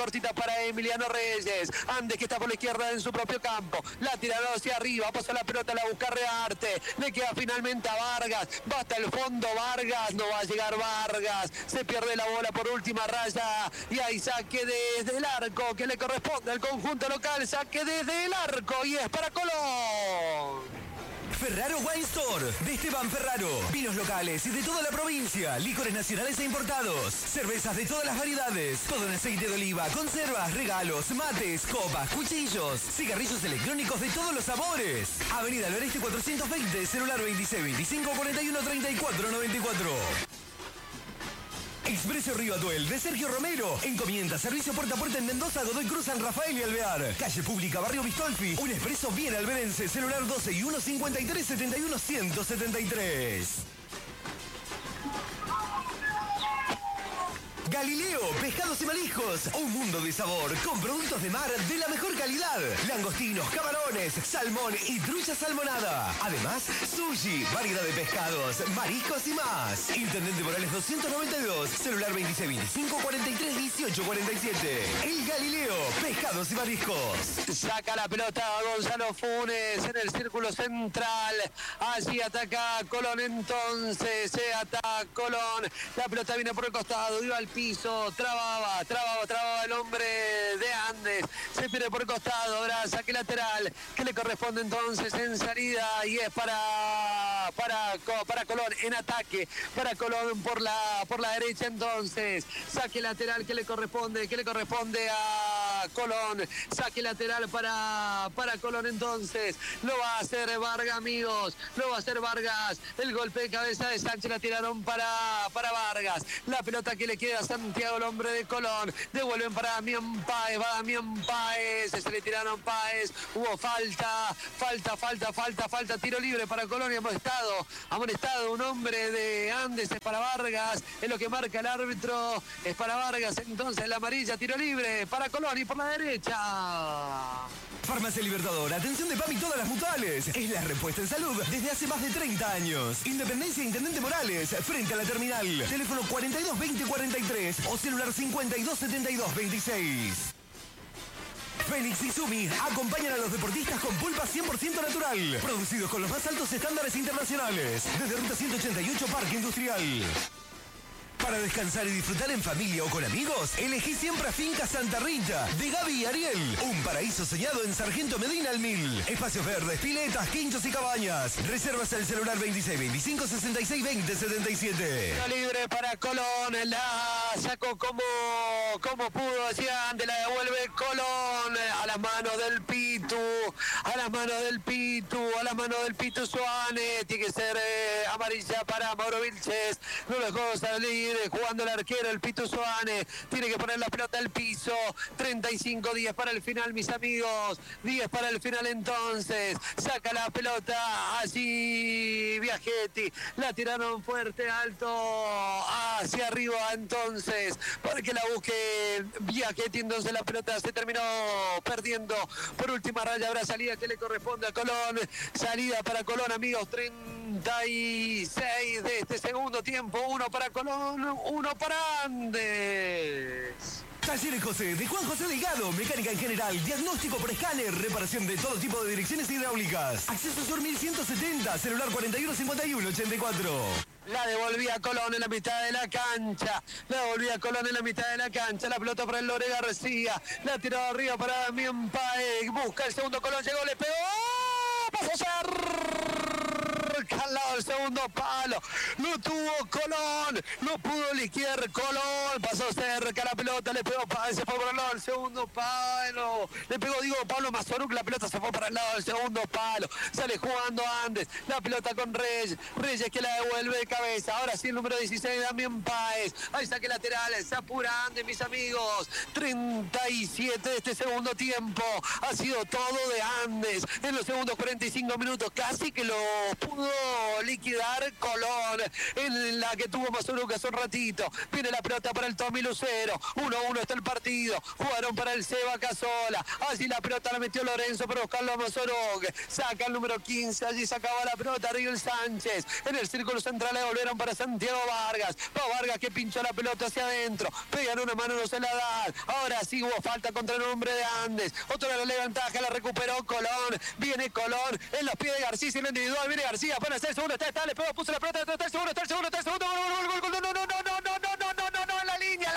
cortita para Emiliano Reyes. Andes que está por la izquierda en su propio campo. La tirada hacia arriba. Pasa la pelota, la busca Rearte. Le queda finalmente a Vargas. Va hasta el fondo Vargas. No va a llegar Vargas. Se pierde la bola por última raya. Y hay saque desde el arco que le corresponde al conjunto local. Saque desde el arco y es para Colón. Ferraro Wine Store, de Esteban Ferraro. Vinos locales y de toda la provincia. Licores nacionales e importados. Cervezas de todas las variedades. Todo en aceite de oliva, conservas, regalos, mates, copas, cuchillos. Cigarrillos electrónicos de todos los sabores. Avenida Loreste 420, celular 26 25 41 34 94. Expreso Río Atuel de Sergio Romero. Encomienda, servicio puerta a puerta en Mendoza, Godoy Cruz, San Rafael y Alvear. Calle Pública, Barrio Bistolfi. Un expreso bien alberense. Celular 12 y 1 53 71 173. Galileo, pescados y mariscos, un mundo de sabor con productos de mar de la mejor calidad. Langostinos, camarones, salmón y trucha salmonada. Además, sushi, variedad de pescados, mariscos y más. Intendente Morales 292, celular 26 25 43 18 47. El Galileo, pescados y mariscos. Saca la pelota Gonzalo Funes en el círculo central. Allí ataca Colón entonces. Se ataca Colón. La pelota viene por el costado. Iba al piso. Trababa el hombre de Andes. Se pierde por el costado. Ahora saque lateral que le corresponde entonces en salida. Y es para Colón en ataque. Para Colón por la derecha entonces. Saque lateral que le corresponde a Colón. Saque lateral para Colón entonces. Lo va a hacer Vargas, amigos. Lo va a hacer Vargas. El golpe de cabeza de Sánchez la tiraron para Vargas. La pelota que le queda a Santiago, el hombre de Colón. Devuelven para Damián Páez. Va Damián Páez. Se le tiraron Páez. Hubo falta. Tiro libre para Colón y amonestado un hombre de Andes. Es para Vargas. Es lo que marca el árbitro. Es para Vargas. Entonces la amarilla. Tiro libre para Colón y por la derecha. Farmacia Libertador, atención de PAMI y todas las mutuales. Es la respuesta en salud desde hace más de 30 años. Independencia Intendente Morales, frente a la terminal. Teléfono 42 20 43 o celular 52 72 26. Fénix y Sumi acompañan a los deportistas con pulpa 100% natural. Producidos con los más altos estándares internacionales. Desde Ruta 188 Parque Industrial. Para descansar y disfrutar en familia o con amigos, elegí siempre a Finca Santa Rita, de Gaby y Ariel. Un paraíso soñado en Sargento Medina al 1000. Espacios verdes, piletas, quinchos y cabañas. Reservas al celular 26 25 66 20 77. Libre para Colón, la sacó como pudo, decía antes, la devuelve Colón a las manos del Pitu, a las manos del Pitu Suárez. Tiene que ser amarilla para Mauro Vilches. No lo dejó salir jugando el arquero, el Pitu Suárez. Tiene que poner la pelota al piso. 35-10 para el final, mis amigos. 10 para el final entonces. Saca la pelota allí Biagietti. La tiraron fuerte, alto, hacia arriba entonces, para que la busque Biagietti. Entonces la pelota se terminó perdiendo por última raya. Habrá salida que le corresponde a Colón. Salida para Colón, amigos. 36 de este segundo tiempo. 1 para Colón, 1 para Andes. Talleres José, de Juan José Delgado, mecánica en general, diagnóstico por escáner, reparación de todo tipo de direcciones hidráulicas. Acceso Sur 1170, celular 41 51 84. La devolvía Colón en la mitad de la cancha. La pelota para el Lore García. La tiró arriba para Damián Páez. Busca el segundo Colón, llegó, le pegó. Pasó cerca al lado del segundo palo. Lo tuvo Colón. No pudo liquidar Colón. Pasó cerca la pelota, le pegó Páez. Se fue para el lado del segundo palo. Le pegó, Pablo Mazoruk. La pelota se fue para el lado del segundo palo. Sale jugando Andes. La pelota con Reyes. Reyes que la devuelve de cabeza. Ahora sí el número 16, Damián Páez. Ahí saque lateral. Se apura Andes, mis amigos. 37 de este segundo tiempo. Ha sido todo de Andes. En los segundos 45 minutos casi que lo pudo liquidar Colón, en la que tuvo Mazuruk hace un ratito. Viene la pelota para el Tommy Lucero. 1-1 está el partido. Jugaron para el Seba Casola. Allí la pelota la metió Lorenzo para buscarlo a Mazuruk. Saca el número 15. Allí sacaba la pelota Ariel Sánchez. En el círculo central le volvieron para Santiago Vargas. Vargas que pinchó la pelota hacia adentro. Pegan una mano, no se la dan. Ahora sí hubo falta contra el hombre de Andes. Otro le ventaja, la recuperó Colón. Viene Colón en los pies de García y en lo individual. Viene García para hacer el segundo. Está, le pegó, puso la pelota. Está el segundo. Gol. No, la línea.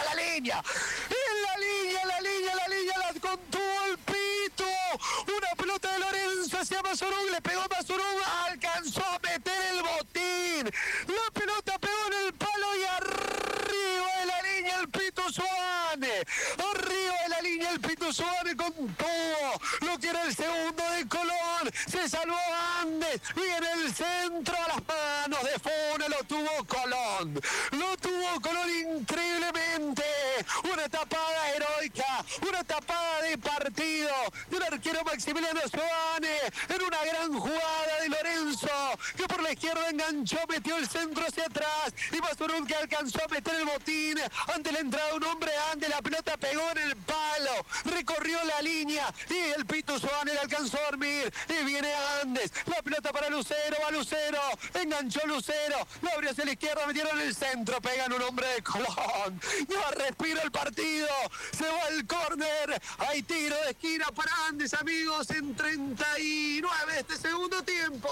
La contuvo el Pito. Una pelota de Lorenzo hacia Mazuruk. Le pegó Mazuruk. Alcanzó a meter el botín. La pelota pegó en el palo y arriba de la línea el Pito Suárez. Arriba de la línea el Pito Suárez con todo. Lo que era el segundo de Colón. Se salvó Andes. Y en el centro a las manos de Funes lo tuvo Colón. Increíblemente. Una tapada heroica. Una tapada de partido del arquero Maximiliano Suárez. En una gran jugada de Lorenzo, que por la izquierda enganchó, metió el centro hacia atrás. Y Mazuruk que alcanzó a meter el botín ante la entrada de un hombre Andes. La pelota pegó en el palo. Recorrió la línea. Y el Pito Suárez le alcanzó a dormir. Y viene Andes. La pelota para Lucero. Va Lucero. Enganchó Lucero. Lo abrió hacia la izquierda. Metieron en el centro. Pegan un hombre de Colón. Ya respira el partido. Se va el córner. Hay tiro de esquina para Andes, amigos, en 39 de este segundo tiempo.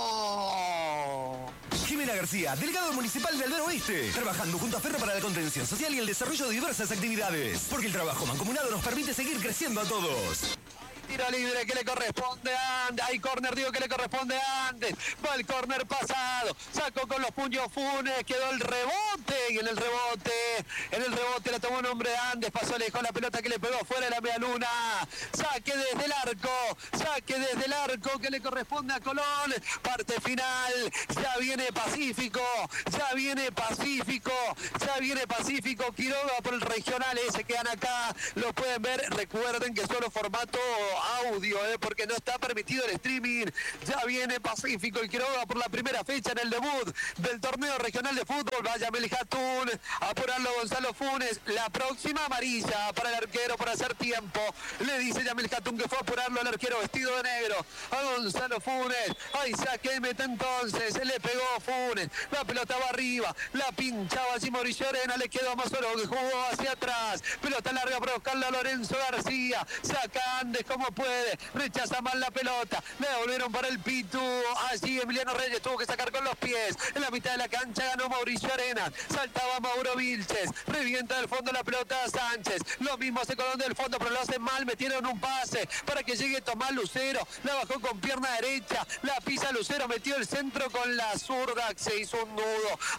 Jimena García, delegado municipal de Aldea Oeste, trabajando junto a Ferro para la contención social y el desarrollo de diversas actividades. Porque el trabajo mancomunado nos permite seguir creciendo a todos. Tiro libre que le corresponde a Andes. Hay córner, digo, que le corresponde a Andes. Va el córner pasado. Sacó con los puños Funes. Quedó el rebote. Y en el rebote la tomó un hombre de Andes. Pasó lejos la pelota que le pegó fuera de la media luna. Saque desde el arco que le corresponde a Colón. Parte final. Ya viene Pacífico. Quiroga por el regional. Se quedan acá. Lo pueden ver. Recuerden que solo formato audio, porque no está permitido el streaming. Ya viene Pacífico y Quiroga por la primera fecha en el debut del torneo regional de fútbol. Vaya Meljatún, apurarlo Gonzalo Funes. La próxima amarilla para el arquero por hacer tiempo. Le dice Yamil Jatún que fue a apurarlo al arquero vestido de negro a Gonzalo Funes. Ahí saque meta entonces. Se le pegó Funes. La pelota va arriba. La pinchaba así Mauricio Arena. Le quedó a Mazuruk que jugó hacia atrás. Pelota larga para buscarla a Lorenzo García. Saca Andes como puede, rechaza mal la pelota, le devolvieron para el Pitu. Allí Emiliano Reyes tuvo que sacar con los pies. En la mitad de la cancha ganó Mauricio Arenas, saltaba Mauro Vilches, revienta del fondo la pelota a Sánchez. Lo mismo hace Colón del fondo, pero lo hace mal. Metieron un pase para que llegue Tomás Lucero, la bajó con pierna derecha, la pisa Lucero, metió el centro con la zurda, se hizo un nudo.